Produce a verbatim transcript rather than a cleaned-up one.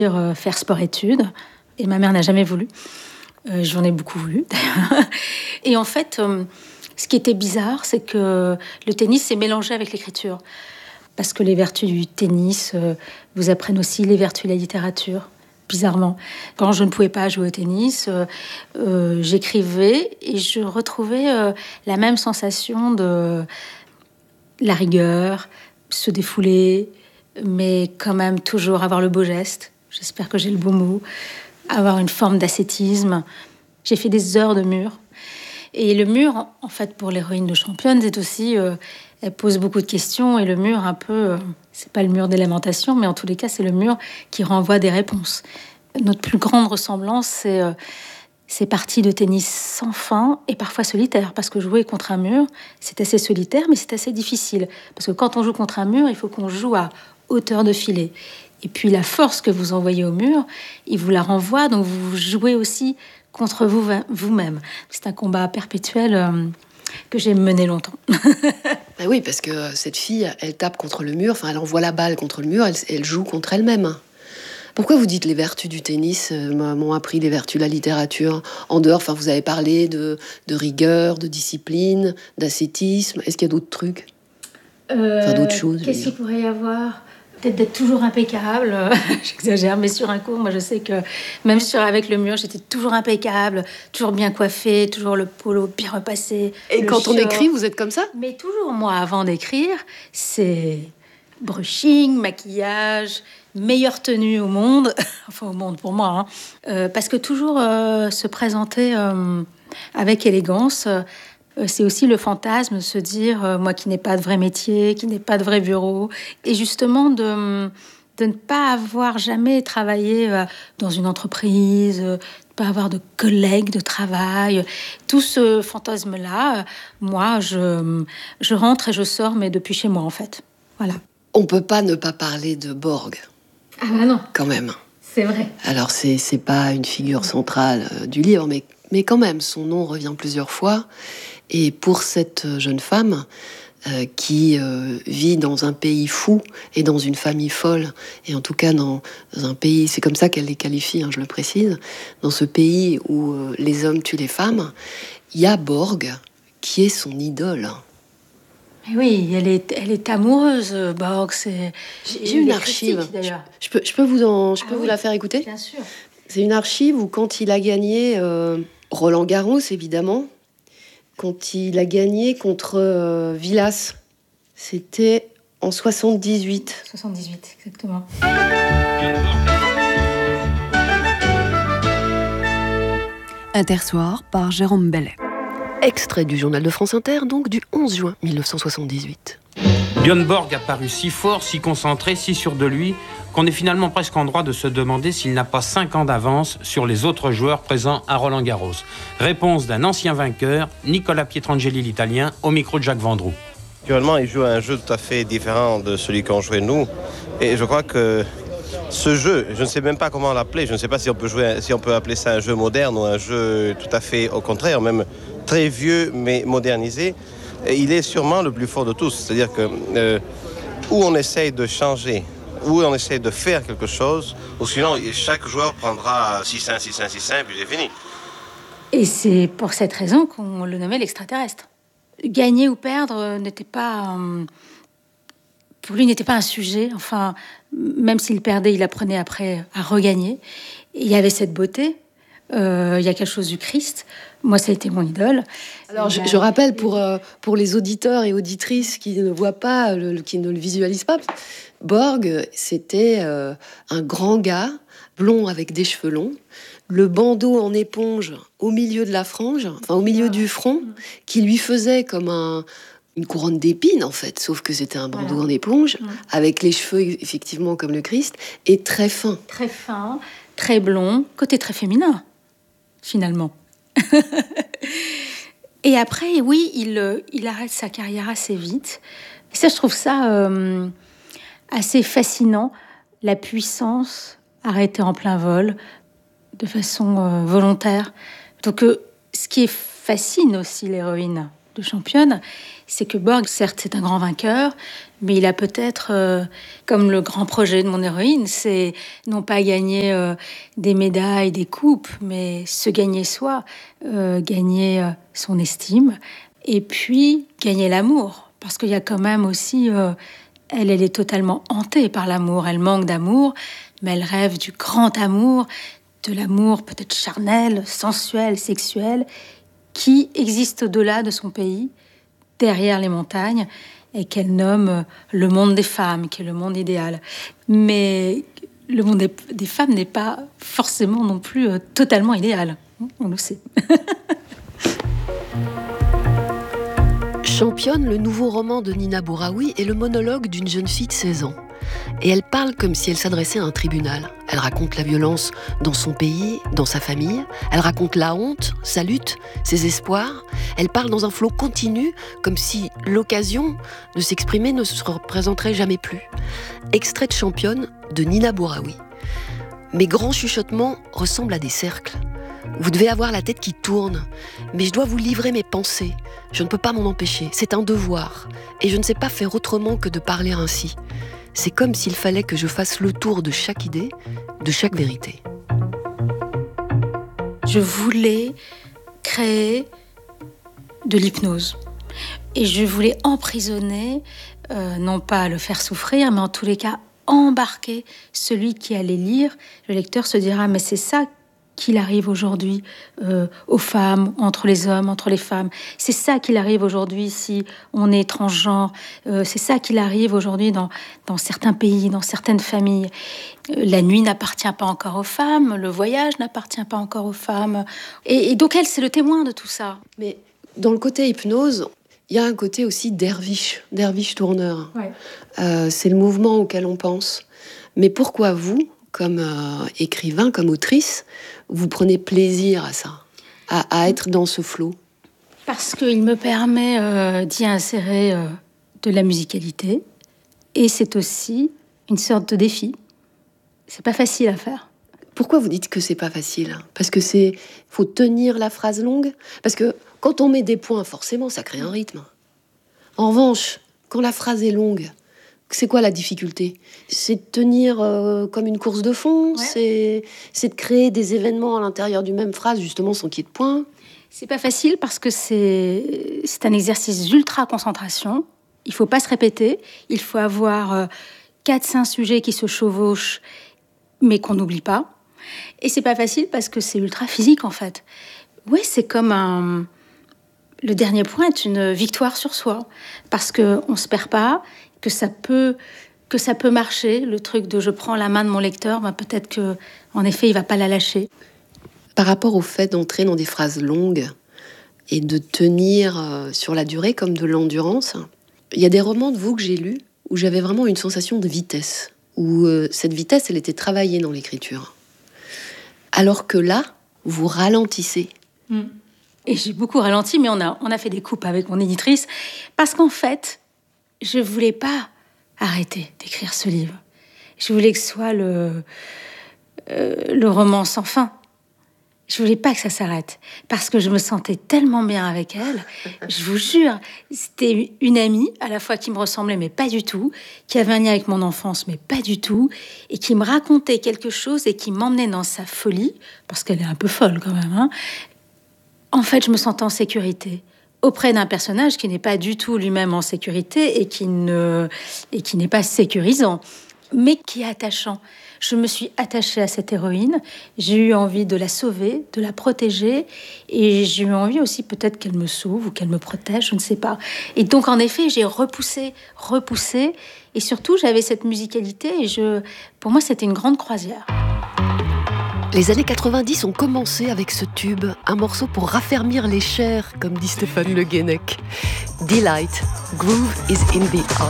euh, faire sport-études. Et ma mère n'a jamais voulu. Euh, j'en ai beaucoup voulu, d'ailleurs. Et en fait, euh, ce qui était bizarre, c'est que le tennis s'est mélangé avec l'écriture. Parce que les vertus du tennis euh, vous apprennent aussi les vertus de la littérature, bizarrement. Quand je ne pouvais pas jouer au tennis, euh, euh, j'écrivais et je retrouvais euh, la même sensation de la rigueur, se défouler, mais quand même toujours avoir le beau geste. J'espère que j'ai le beau mot. Avoir une forme d'ascétisme. J'ai fait des heures de mur. Et le mur, en fait, pour l'héroïne de Championne, c'est aussi... Euh, elle pose beaucoup de questions. Et le mur, un peu... Euh, c'est pas le mur des lamentations, mais en tous les cas, c'est le mur qui renvoie des réponses. Notre plus grande ressemblance, c'est euh, ces parties de tennis sans fin et parfois solitaires. Parce que jouer contre un mur, c'est assez solitaire, mais c'est assez difficile. Parce que quand on joue contre un mur, il faut qu'on joue à hauteur de filet. Et puis la force que vous envoyez au mur, il vous la renvoie, donc vous jouez aussi contre vous, vous-même. C'est un combat perpétuel euh, que j'ai mené longtemps. Ben oui, parce que cette fille, elle tape contre le mur, enfin elle envoie la balle contre le mur, elle, elle joue contre elle-même. Pourquoi vous dites les vertus du tennis euh, m'ont appris les vertus de la littérature? En dehors, enfin vous avez parlé de, de rigueur, de discipline, d'ascétisme. Est-ce qu'il y a d'autres trucs euh, Enfin d'autres choses. Qu'est-ce qu'il pourrait y avoir? Peut-être d'être toujours impeccable, j'exagère, mais sur un cours, moi je sais que même sur, avec le mur, j'étais toujours impeccable, toujours bien coiffée, toujours le polo bien repassé. Et quand short. On écrit, vous êtes comme ça? Mais toujours, moi, avant d'écrire, c'est brushing, maquillage, meilleure tenue au monde, enfin au monde pour moi, hein. euh, parce que toujours euh, se présenter euh, avec élégance, euh, c'est aussi le fantasme de se dire, euh, moi qui n'ai pas de vrai métier, qui n'ai pas de vrai bureau, et justement de, de ne pas avoir jamais travaillé euh, dans une entreprise, euh, de ne pas avoir de collègues de travail. Tout ce fantasme-là, euh, moi, je, je rentre et je sors, mais depuis chez moi, en fait. Voilà. On peut pas ne pas parler de Borg. Ah bah non. Quand même. C'est vrai. Alors, c'est, c'est pas une figure centrale euh, du livre, mais, mais quand même, son nom revient plusieurs fois. Et pour cette jeune femme euh, qui euh, vit dans un pays fou et dans une famille folle, et en tout cas dans un pays, c'est comme ça qu'elle les qualifie, hein, je le précise, dans ce pays où euh, les hommes tuent les femmes, il y a Borg qui est son idole. Mais oui, elle est, elle est amoureuse, Borg. C'est... J'ai, j'ai une archive. Je, je, peux, je peux vous, en, je peux ah vous oui, la faire écouter? Bien sûr. C'est une archive où quand il a gagné euh, Roland Garros, évidemment, quand il a gagné contre euh, Villas, c'était en soixante-dix-huit. soixante-dix-huit, exactement. Intersoir par Jérôme Bellet. Extrait du journal de France Inter, donc du onze juin mille neuf cent soixante-dix-huit. Björn Borg a paru si fort, si concentré, si sûr de lui, qu'on est finalement presque en droit de se demander s'il n'a pas cinq ans d'avance sur les autres joueurs présents à Roland-Garros. Réponse d'un ancien vainqueur, Nicolas Pietrangeli, l'Italien, au micro de Jacques Vendroux. Actuellement, il joue un jeu tout à fait différent de celui qu'on jouait nous. Et je crois que ce jeu, je ne sais même pas comment l'appeler, je ne sais pas si on peut jouer, si on peut appeler ça un jeu moderne ou un jeu tout à fait au contraire, même très vieux mais modernisé. Et il est sûrement le plus fort de tous. C'est-à-dire que euh, où on essaye de changer, où on essaye de faire quelque chose, ou sinon chaque joueur prendra six un, six un, six un, puis c'est fini. Et c'est pour cette raison qu'on le nommait l'extraterrestre. Gagner ou perdre n'était pas... Euh, pour lui, n'était pas un sujet. Enfin, même s'il perdait, il apprenait après à regagner. Et il y avait cette beauté. Euh, il y a quelque chose du Christ. Moi, ça a été mon idole. Alors, je, je rappelle pour, euh, pour les auditeurs et auditrices qui ne voient pas, le, qui ne le visualisent pas, Borg, c'était euh, un grand gars, blond avec des cheveux longs, le bandeau en éponge au milieu de la frange, enfin au milieu du front, qui lui faisait comme un, une couronne d'épines, en fait, sauf que c'était un bandeau voilà. en éponge, mmh. avec les cheveux, effectivement, comme le Christ, et très fin. Très fin, très blond, côté très féminin, finalement. Et après, oui, il, il arrête sa carrière assez vite. Et ça, je trouve ça euh, assez fascinant. La puissance arrêtée en plein vol, de façon euh, volontaire. Donc, euh, ce qui fascine aussi l'héroïne, de Championne, c'est que Borg, certes, c'est un grand vainqueur, mais il a peut-être, euh, comme le grand projet de mon héroïne, c'est non pas gagner euh, des médailles, des coupes, mais se gagner soi, euh, gagner euh, son estime, et puis gagner l'amour. Parce qu'il y a quand même aussi... Euh, elle, elle est totalement hantée par l'amour. Elle manque d'amour, mais elle rêve du grand amour, de l'amour peut-être charnel, sensuel, sexuel, qui existe au-delà de son pays, derrière les montagnes, et qu'elle nomme le monde des femmes, qui est le monde idéal. Mais le monde des, des femmes n'est pas forcément non plus euh, totalement idéal. On le sait. Championne, le nouveau roman de Nina Bouraoui, est le monologue d'une jeune fille de seize ans. Et elle parle comme si elle s'adressait à un tribunal. Elle raconte la violence dans son pays, dans sa famille. Elle raconte la honte, sa lutte, ses espoirs. Elle parle dans un flot continu, comme si l'occasion de s'exprimer ne se représenterait jamais plus. Extrait de Championne de Nina Bouraoui. Mes grands chuchotements ressemblent à des cercles. Vous devez avoir la tête qui tourne, mais je dois vous livrer mes pensées. Je ne peux pas m'en empêcher, c'est un devoir. Et je ne sais pas faire autrement que de parler ainsi. C'est comme s'il fallait que je fasse le tour de chaque idée, de chaque vérité. Je voulais créer de l'hypnose. Et je voulais emprisonner, euh, non pas le faire souffrir, mais en tous les cas embarquer celui qui allait lire. Le lecteur se dira, mais c'est ça qu'il arrive aujourd'hui euh, aux femmes, entre les hommes, entre les femmes. C'est ça qu'il arrive aujourd'hui si on est transgenre. Euh, c'est ça qu'il arrive aujourd'hui dans, dans certains pays, dans certaines familles. Euh, la nuit n'appartient pas encore aux femmes, le voyage n'appartient pas encore aux femmes. Et, et donc elle, c'est le témoin de tout ça. Mais dans le côté hypnose, il y a un côté aussi derviche, derviche tourneur. Ouais. Euh, c'est le mouvement auquel on pense. Mais pourquoi vous, comme euh, écrivain, comme autrice, vous prenez plaisir à ça, à, à être dans ce flot? Parce qu'il me permet euh, d'y insérer euh, de la musicalité. Et c'est aussi une sorte de défi. C'est pas facile à faire. Pourquoi vous dites que c'est pas facile? Parce que c'est... faut tenir la phrase longue? Parce que quand on met des points, forcément, ça crée un rythme. En revanche, quand la phrase est longue, c'est quoi la difficulté? C'est de tenir euh, comme une course de fond, ouais. c'est, c'est de créer des événements à l'intérieur d'une même phrase, justement, sans qu'il y ait de points. C'est pas facile parce que c'est, c'est un exercice d'ultra concentration. Il faut pas se répéter. Il faut avoir euh, quatre, cinq sujets qui se chevauchent, mais qu'on n'oublie pas. Et c'est pas facile parce que c'est ultra physique, en fait. Oui, c'est comme un... Le dernier point est une victoire sur soi. Parce qu'on ne se perd pas, que ça peut, que ça peut marcher. Le truc de je prends la main de mon lecteur, ben peut-être que, en effet, il va pas la lâcher. Par rapport au fait d'entrer dans des phrases longues et de tenir euh, sur la durée comme de l'endurance, il y a des romans de vous que j'ai lus où j'avais vraiment une sensation de vitesse, où euh, cette vitesse, elle était travaillée dans l'écriture. Alors que là, vous ralentissez. Mmh. Et j'ai beaucoup ralenti, mais on a, on a fait des coupes avec mon éditrice, parce qu'en fait, je voulais pas arrêter d'écrire ce livre. Je voulais que ce soit le, euh, le roman sans fin. Je voulais pas que ça s'arrête, parce que je me sentais tellement bien avec elle. Je vous jure, c'était une amie, à la fois qui me ressemblait, mais pas du tout, qui avait un lien avec mon enfance, mais pas du tout, et qui me racontait quelque chose et qui m'emmenait dans sa folie, parce qu'elle est un peu folle quand même, hein. En fait, je me sentais en sécurité auprès d'un personnage qui n'est pas du tout lui-même en sécurité et qui ne, et qui n'est pas sécurisant, mais qui est attachant. Je me suis attachée à cette héroïne. J'ai eu envie de la sauver, de la protéger, et j'ai eu envie aussi peut-être qu'elle me sauve ou qu'elle me protège, je ne sais pas. Et donc, en effet, j'ai repoussé, repoussé, et surtout, j'avais cette musicalité, et je, pour moi, c'était une grande croisière. Les années quatre-vingt-dix ont commencé avec ce tube, un morceau pour raffermir les chairs, comme dit Stéphane Le Guenec. Delight, groove is in the